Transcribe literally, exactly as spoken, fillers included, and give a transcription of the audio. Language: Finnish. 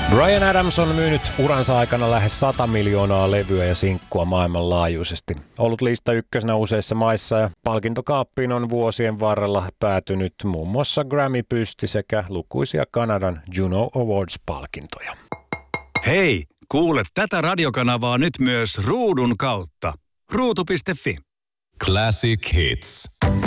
Bryan Adams on myynyt uransa aikana lähes sata miljoonaa levyä ja sinkkua maailmanlaajuisesti. Ollut lista ykkösenä useissa maissa ja palkintokaappiin on vuosien varrella päätynyt muun muassa Grammy-pysti sekä lukuisia Kanadan Juno Awards-palkintoja. Hei, kuule tätä radiokanavaa nyt myös ruudun kautta. ruutu piste fi. Classic Hits.